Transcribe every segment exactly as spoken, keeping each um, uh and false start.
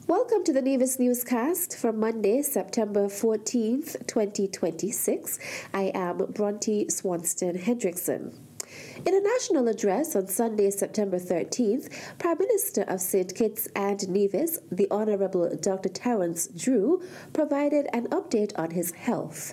Welcome to the Nevis Newscast for Monday, September fourteenth, twenty twenty-six. I am Bronte Swanston Hendrickson. In a national address on Sunday, September thirteenth, Prime Minister of Saint Kitts and Nevis, the Honourable Doctor Terence Drew, provided an update on his health.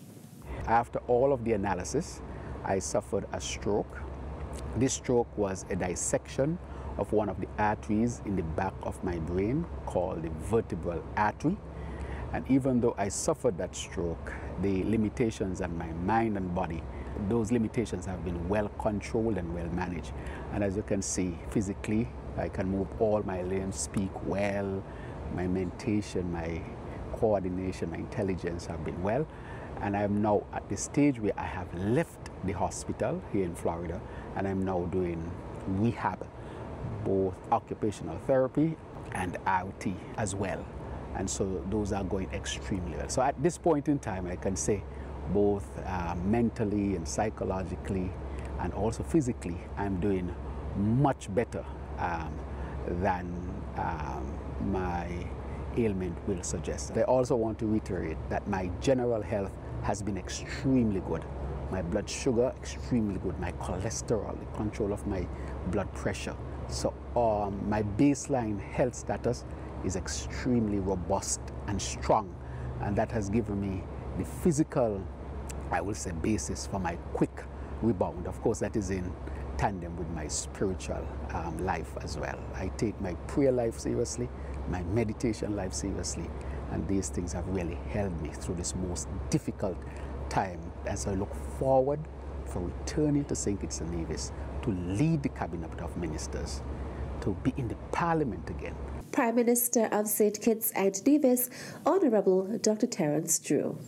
After all of the analysis, I suffered a stroke. This stroke was a dissection of one of the arteries in the back of my brain called the vertebral artery. And even though I suffered that stroke, the limitations on my mind and body, those limitations have been well controlled and well managed. And as you can see, physically, I can move all my limbs, speak well, my mentation, my coordination, my intelligence have been well. And I'm now at the stage where I have left the hospital here in Florida, and I'm now doing rehab, both occupational therapy and I O T as well. And so those are going extremely well. So at this point in time, I can say both uh, mentally and psychologically and also physically, I'm doing much better um, than um, my ailment will suggest. I also want to reiterate that my general health has been extremely good. My blood sugar, extremely good. My cholesterol, the control of my blood pressure. So um, my baseline health status is extremely robust and strong, and that has given me the physical, I will say, basis for my quick rebound. Of course, that is in tandem with my spiritual um, life as well. I take my prayer life seriously, my meditation life seriously, and these things have really held me through this most difficult time as I look forward for returning to Saint Kitts and Nevis to lead the Cabinet of Ministers, to be in the Parliament again. Prime Minister of Saint Kitts and Nevis, Honourable Doctor Terence Drew.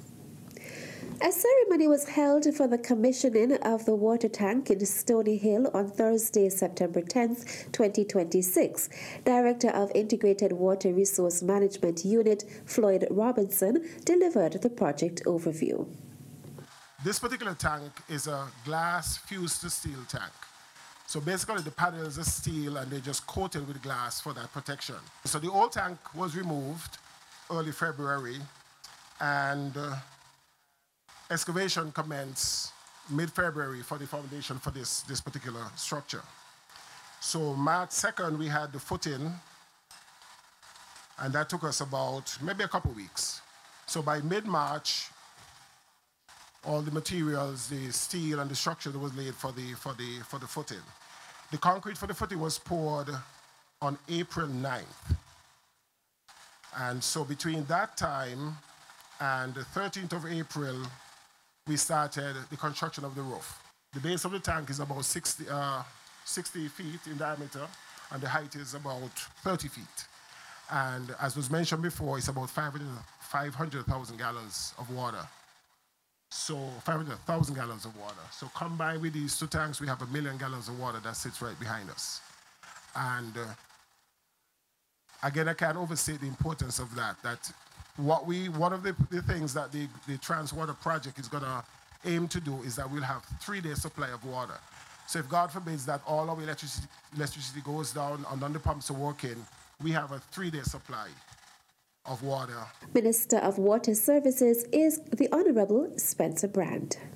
A ceremony was held for the commissioning of the water tank in Stony Hill on Thursday, September tenth, twenty twenty-six. Director of Integrated Water Resource Management Unit, Floyd Robinson, delivered the project overview. This particular tank is a glass fused to steel tank. So basically the panels are steel and they're just coated with glass for that protection. So the old tank was removed early February, and uh, excavation commenced mid-February for the foundation for this, this particular structure. So March second, we had the footing, and that took us about maybe a couple weeks. So by mid-March, all the materials, the steel and the structure that was laid for the, for the, for the footing. The concrete for the footing was poured on April ninth. And so between that time and the thirteenth of April, we started the construction of the roof. The base of the tank is about sixty, uh, sixty feet in diameter, and the height is about thirty feet. And as was mentioned before, it's about five hundred thousand gallons of water. So five hundred thousand gallons of water. So combined with these two tanks, we have a million gallons of water that sits right behind us. And uh, again, I can't overstate the importance of that. That what we, one of the, the things that the, the Transwater project is going to aim to do is that we'll have three-day supply of water. So if God forbids that all our electricity, electricity goes down and none of the pumps are working, we have a three-day supply of water. Minister of Water Services is the Honourable Spencer Brand.